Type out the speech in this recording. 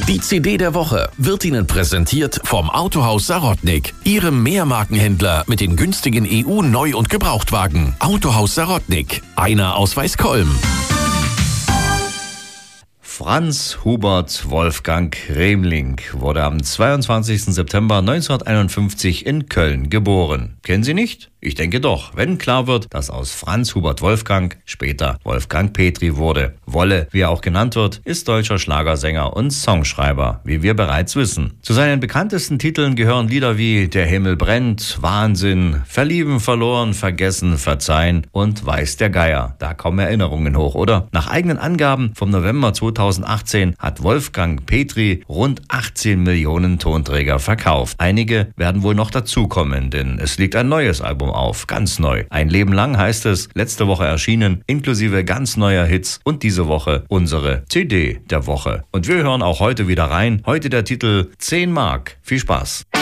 Die CD der Woche wird Ihnen präsentiert vom Autohaus Sarotnik, Ihrem Mehrmarkenhändler mit den günstigen EU-Neu- und Gebrauchtwagen. Autohaus Sarotnik, einer aus Weißkolm. Franz Hubert Wolfgang Remling wurde am 22. September 1951 in Köln geboren. Kennen Sie nicht? Ich denke doch, wenn klar wird, dass aus Franz Hubert Wolfgang später Wolfgang Petri wurde. Wolle, wie er auch genannt wird, ist deutscher Schlagersänger und Songschreiber, wie wir bereits wissen. Zu seinen bekanntesten Titeln gehören Lieder wie Der Himmel brennt, Wahnsinn, Verlieben, verloren, vergessen, verzeihen und Weiß der Geier. Da kommen Erinnerungen hoch, oder? Nach eigenen Angaben vom November 2018 hat Wolfgang Petri rund 18 Millionen Tonträger verkauft. Einige werden wohl noch dazukommen, denn es liegt ein neues Album auf, ganz neu. Ein Leben lang heißt es, letzte Woche erschienen, inklusive ganz neuer Hits und diese Woche unsere CD der Woche. Und wir hören auch heute wieder rein. Heute der Titel 10 Mark. Viel Spaß.